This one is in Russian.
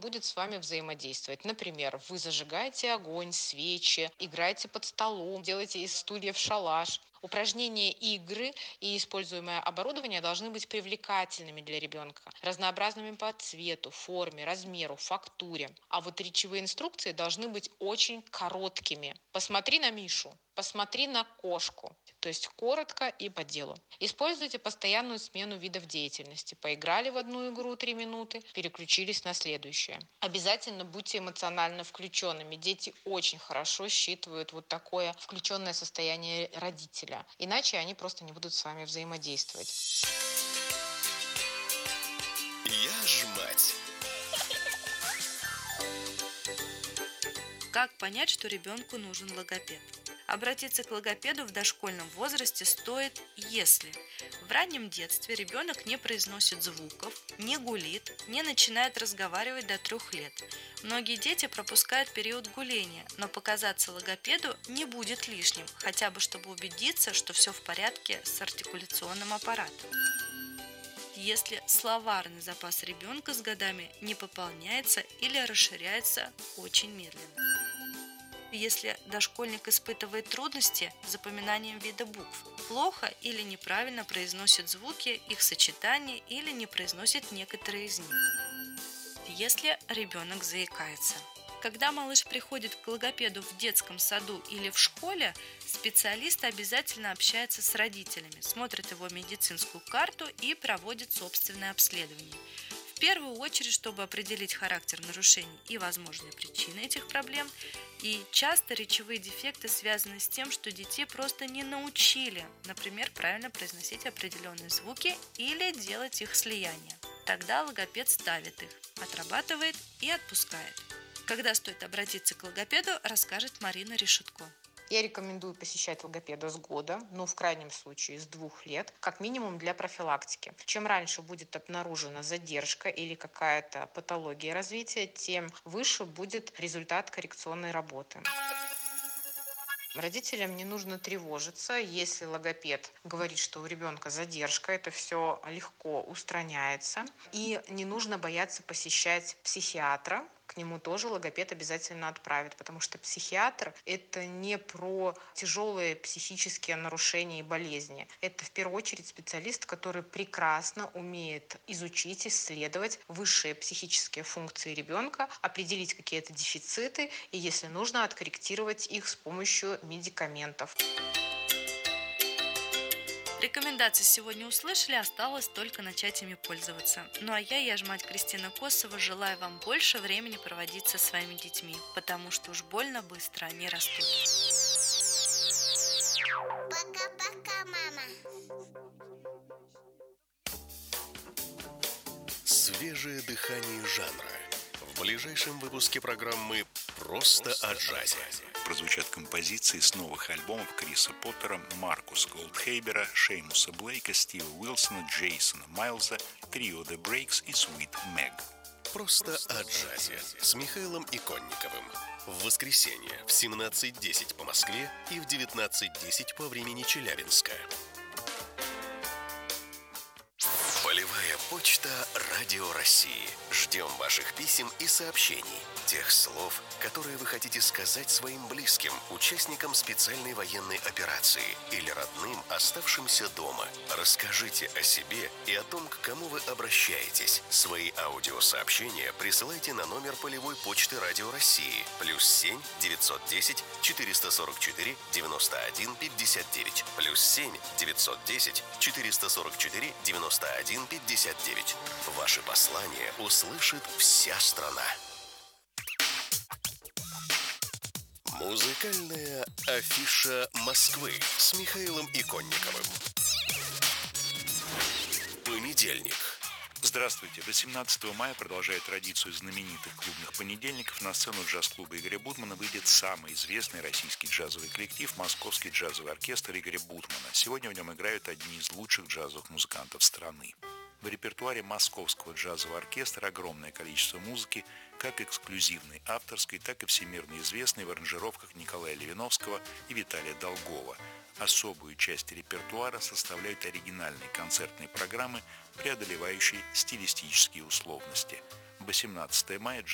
будет с вами взаимодействовать. Например, вы зажигаете огонь, свечи, играете под столом, делаете из стульев шалаш. Упражнения, игры и используемое оборудование должны быть привлекательными для ребенка, разнообразными по цвету, форме, размеру, фактуре. А вот речевые инструкции должны быть очень короткими. Посмотри на Мишу, посмотри на кошку. То есть коротко и по делу. Используйте постоянную смену видов деятельности. Поиграли в одну игру 3 минуты, переключились на следующее. Обязательно будьте эмоционально включенными. Дети очень хорошо считывают вот такое включенное состояние родителя. Иначе они просто не будут с вами взаимодействовать. Я ж мать. Как понять, что ребенку нужен логопед? Обратиться к логопеду в дошкольном возрасте стоит, если в раннем детстве ребенок не произносит звуков, не гулит, не начинает разговаривать до 3 лет. Многие дети пропускают период гуления, но показаться логопеду не будет лишним, хотя бы чтобы убедиться, что все в порядке с артикуляционным аппаратом. Если словарный запас ребенка с годами не пополняется или расширяется очень медленно. Если дошкольник испытывает трудности с запоминанием вида букв, плохо или неправильно произносит звуки, их сочетание или не произносит некоторые из них. Если ребенок заикается. Когда малыш приходит к логопеду в детском саду или в школе, специалист обязательно общается с родителями, смотрит его медицинскую карту и проводит собственное обследование. В первую очередь, чтобы определить характер нарушений и возможные причины этих проблем. И часто речевые дефекты связаны с тем, что детей просто не научили, например, правильно произносить определенные звуки или делать их слияние. Тогда логопед ставит их, отрабатывает и отпускает. Когда стоит обратиться к логопеду, расскажет Марина Решетко. Я рекомендую посещать логопеда с года, ну, в крайнем случае, с 2 лет, как минимум для профилактики. Чем раньше будет обнаружена задержка или какая-то патология развития, тем выше будет результат коррекционной работы. Родителям не нужно тревожиться, если логопед говорит, что у ребенка задержка, это все легко устраняется. И не нужно бояться посещать психиатра, к нему тоже логопед обязательно отправит, потому что психиатр – это не про тяжелые психические нарушения и болезни. Это в первую очередь специалист, который прекрасно умеет изучить, исследовать высшие психические функции ребенка, определить какие-то дефициты и, если нужно, откорректировать их с помощью медикаментов. Рекомендации сегодня услышали, осталось только начать ими пользоваться. Ну а я ж мать Кристина Косова, желаю вам больше времени проводить со своими детьми, потому что уж больно быстро они растут. Пока-пока, мама. Свежее дыхание жанра. В ближайшем выпуске программы «Просто о джазе». Прозвучат композиции с новых альбомов Криса Поттера, Маркуса Голдхейбера, Шеймуса Блейка, Стива Уилсона, Джейсона Майлза, трио The Breaks и Sweet Meg. «Просто о джазе» с Михаилом Иконниковым. В воскресенье в 17:10 по Москве и в 19:10 по времени Челябинска. Полевая почта «Радио России». Ждем ваших писем и сообщений. Тех слов, которые вы хотите сказать своим близким, участникам специальной военной операции или родным, оставшимся дома. Расскажите о себе и о том, к кому вы обращаетесь. Свои аудиосообщения присылайте на номер полевой почты «Радио России» +7 910 444 91 59 +7 910 444 91 59. Ваши послания услышит вся страна. Музыкальная афиша Москвы с Михаилом Иконниковым. Понедельник. Здравствуйте. До 17 мая, продолжая традицию знаменитых клубных понедельников, на сцену джаз-клуба Игоря Бутмана выйдет самый известный российский джазовый коллектив «Московский джазовый оркестр» Игоря Бутмана. Сегодня в нем играют одни из лучших джазовых музыкантов страны. В репертуаре Московского джазового оркестра огромное количество музыки, как эксклюзивной авторской, так и всемирно известной в аранжировках Николая Левиновского и Виталия Долгова. Особую часть репертуара составляют оригинальные концертные программы, преодолевающие стилистические условности. 18 мая